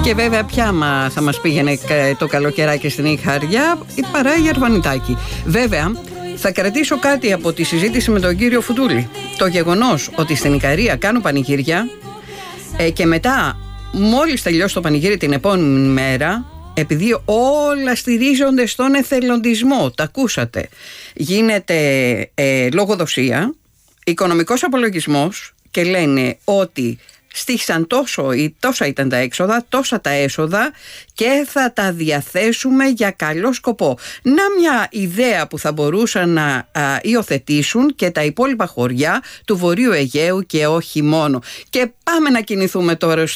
Και βέβαια ποια θα μας πήγαινε το καλοκαιράκι στην Ιχαριά παρά η Αρβανιτάκη. Βέβαια θα κρατήσω κάτι από τη συζήτηση με τον κύριο Φουντούλη. Το γεγονός ότι στην Ικαρία κάνουν πανηγύρια και μετά μόλις τελειώσει το πανηγύρι την επόμενη μέρα, επειδή όλα στηρίζονται στον εθελοντισμό, τα ακούσατε, γίνεται λογοδοσία, οικονομικός απολογισμός και λένε ότι στήχησαν τόσα ήταν τα έξοδα, τόσα τα έσοδα και θα τα διαθέσουμε για καλό σκοπό. Να μια ιδέα που θα μπορούσαν να υιοθετήσουν και τα υπόλοιπα χωριά του Βορείου Αιγαίου και όχι μόνο. Και πάμε να κινηθούμε τώρα